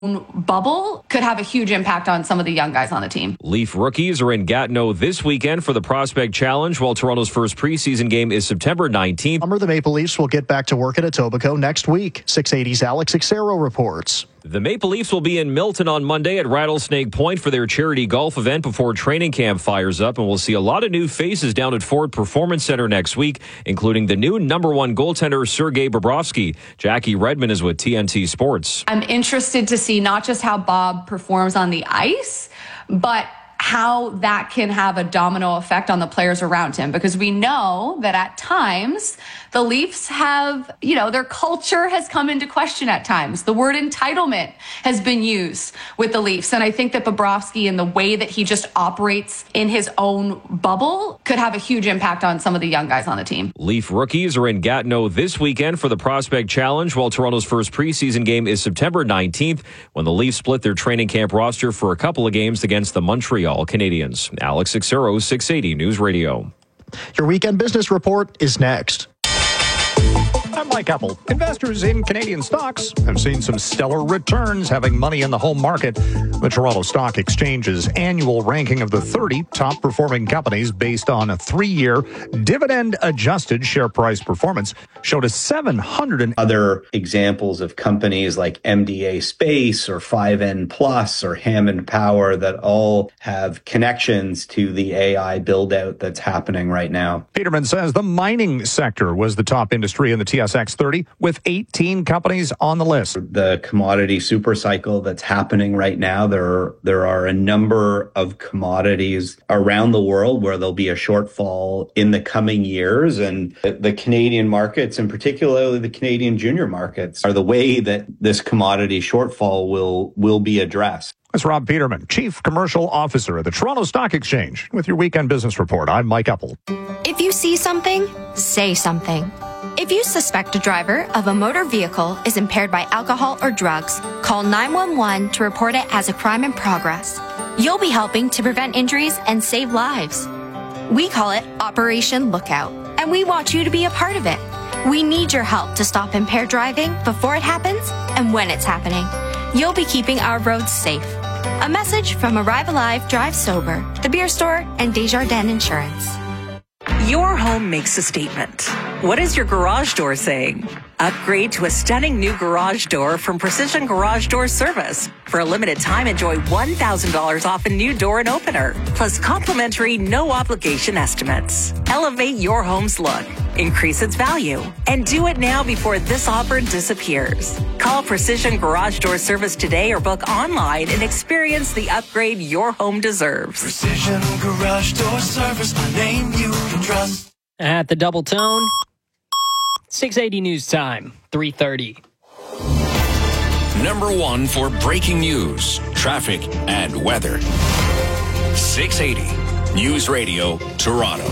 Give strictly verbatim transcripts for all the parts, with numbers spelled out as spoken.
bubble could have a huge impact on some of the young guys on the team. Leaf rookies are in Gatineau this weekend for the Prospect Challenge, while Toronto's first preseason game is September nineteenth. The Maple Leafs will get back to work at Etobicoke next week. six eighty's Alex Ixero reports. The Maple Leafs will be in Milton on Monday at Rattlesnake Point for their charity golf event before training camp fires up, and we'll see a lot of new faces down at Ford Performance Center next week, including the new number one goaltender Sergei Bobrovsky. Jackie Redmond is with T N T Sports. I'm interested to see not just how Bob performs on the ice, but how that can have a domino effect on the players around him, because we know that at times the Leafs have, you know, their culture has come into question at times. The word entitlement has been used with the Leafs. And I think that Bobrovsky and the way that he just operates in his own bubble could have a huge impact on some of the young guys on the team. Leaf rookies are in Gatineau this weekend for the Prospect Challenge, while Toronto's first preseason game is September nineteenth, when the Leafs split their training camp roster for a couple of games against the Montreal Canadiens. Alex Ixero, six eighty News Radio. Your weekend business report is next. I'm Mike Apple. Investors in Canadian stocks have seen some stellar returns having money in the home market. The Toronto Stock Exchange's annual ranking of the thirty top performing companies based on a three-year dividend-adjusted share price performance showed a seven hundred. Other examples of companies like M D A Space or five N Plus or Hammond Power that all have connections to the A I build-out that's happening right now. Peterman says the mining sector was the top industry in the T S X thirty, with eighteen companies on the list. The commodity super cycle that's happening right now, there are, there are a number of commodities around the world where there'll be a shortfall in the coming years. And the, the Canadian markets, and particularly the Canadian junior markets, are the way that this commodity shortfall will, will be addressed. That's Rob Peterman, Chief Commercial Officer of the Toronto Stock Exchange, with your Weekend Business Report. I'm Mike Apple. If you see something, say something. If you suspect a driver of a motor vehicle is impaired by alcohol or drugs, call nine one one to report it as a crime in progress. You'll be helping to prevent injuries and save lives. We call it Operation Lookout, and we want you to be a part of it. We need your help to stop impaired driving before it happens and when it's happening. You'll be keeping our roads safe. A message from Arrive Alive, Drive Sober, The Beer Store, and Desjardins Insurance. Your home makes a statement. What is your garage door saying? Upgrade to a stunning new garage door from Precision Garage Door Service. For a limited time, enjoy one thousand dollars off a new door and opener, plus complimentary no-obligation estimates. Elevate your home's look, increase its value, and do it now before this offer disappears. Call Precision Garage Door Service today or book online and experience the upgrade your home deserves. Precision Garage Door Service, the name you can trust. At the Double Tone, six eighty News Time, three thirty. Number one for breaking news, traffic, and weather. six eighty News Radio, Toronto.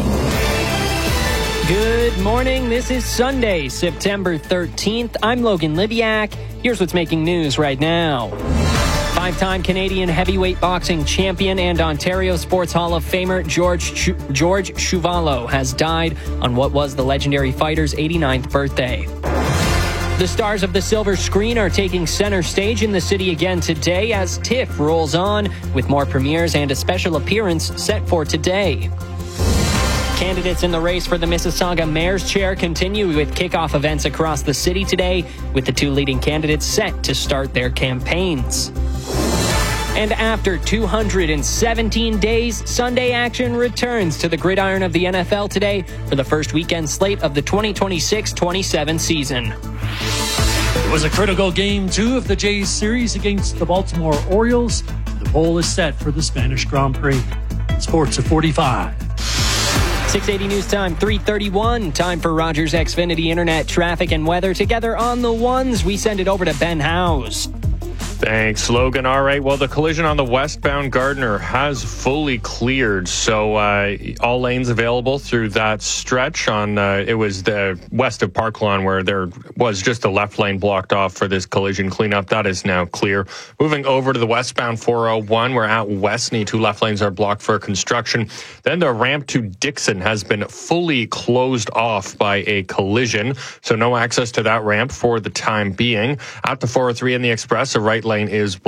Good morning. This is Sunday, September thirteenth. I'm Logan Libiak. Here's what's making news right now. Five-time Canadian heavyweight boxing champion and Ontario Sports Hall of Famer George Ch- George Chuvalo has died on what was the legendary fighter's eighty-ninth birthday. The stars of the silver screen are taking center stage in the city again today as TIFF rolls on, with more premieres and a special appearance set for today. Candidates in the race for the Mississauga Mayor's Chair continue with kickoff events across the city today, with the two leading candidates set to start their campaigns. And after two hundred seventeen days, Sunday action returns to the gridiron of the N F L today for the first weekend slate of the twenty twenty-six twenty-seven season. It was a critical game two of the Jays series against the Baltimore Orioles. The pole is set for the Spanish Grand Prix. Sports at forty-five. six eighty News Time, three thirty-one. Time for Rogers Xfinity Internet traffic and weather. Together on the ones, we send it over to Ben Howes. Thanks, Logan. All right, well, the collision on the westbound Gardiner has fully cleared, so uh, all lanes available through that stretch. On uh, it was the west of Park Lawn where there was just a left lane blocked off for this collision cleanup. That is now clear. Moving over to the westbound four oh one, where out Westney, two left lanes are blocked for construction. Then the ramp to Dixon has been fully closed off by a collision, so no access to that ramp for the time being. At the four oh three and the Express, a right lane is